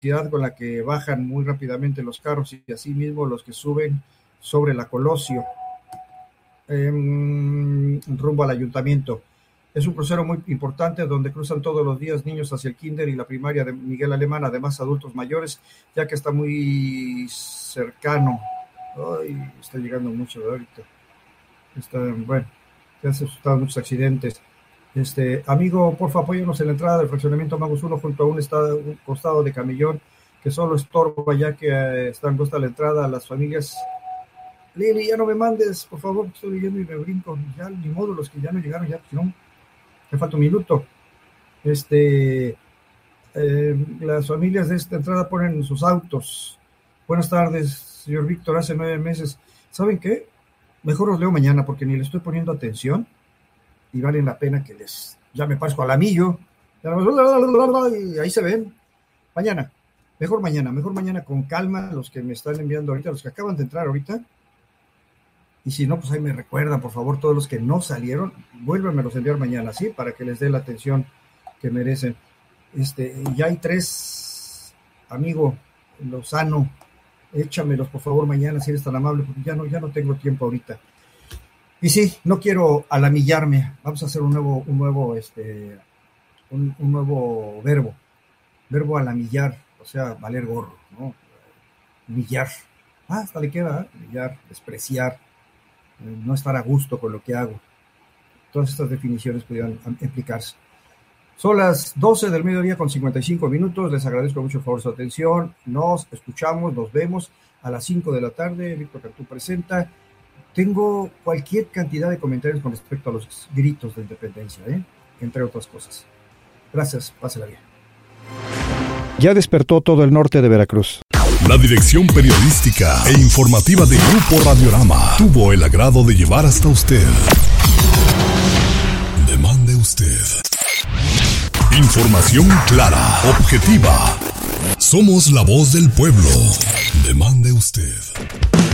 velocidad con la que bajan muy rápidamente los carros y así mismo los que suben sobre la Colosio, rumbo al ayuntamiento. Es un crucero muy importante donde cruzan todos los días niños hacia el kinder y la primaria de Miguel Alemán, además adultos mayores, ya que está muy cercano. Ay, está llegando mucho ahorita. Bueno, ya se han muchos accidentes. Amigo, porfa, apóyanos en la entrada del fraccionamiento Magos 1 junto a un costado de camellón que solo estorba ya que está angosta la entrada a las familias. Lili, ya no me mandes, por favor, estoy leyendo y me brinco. Ya, ni modo, los que ya no llegaron, ya, si no, me falta un minuto. Las familias de esta entrada ponen sus autos. Buenas tardes, señor Víctor, hace 9 meses. ¿Saben qué? Mejor los leo mañana porque ni le estoy poniendo atención y valen la pena que ya me parezco al amillo. Y ahí se ven. Mejor mañana con calma, los que me están enviando ahorita, los que acaban de entrar ahorita. Y si no, pues ahí me recuerdan, por favor, todos los que no salieron, vuélvanmelos a enviar mañana, ¿sí? Para que les dé la atención que merecen. Ya hay 3, amigo Lozano, échamelos, por favor, mañana, si eres tan amable, porque ya no tengo tiempo ahorita. Y sí, no quiero alamillarme, vamos a hacer un nuevo verbo alamillar, o sea, valer gorro, ¿no? Millar, hasta le queda, millar, despreciar, no estar a gusto con lo que hago. Todas estas definiciones pudieran implicarse. Son las 12 del mediodía con 55 minutos. Les agradezco mucho por favor su atención. Nos escuchamos, nos vemos a las 5 de la tarde. Víctor Cantú presenta. Tengo cualquier cantidad de comentarios con respecto a los gritos de independencia, entre otras cosas. Gracias, pásela bien. Ya despertó todo el norte de Veracruz. La dirección periodística e informativa de Grupo Radiorama tuvo el agrado de llevar hasta usted. Demande usted. Información clara, objetiva. Somos la voz del pueblo. Demande usted.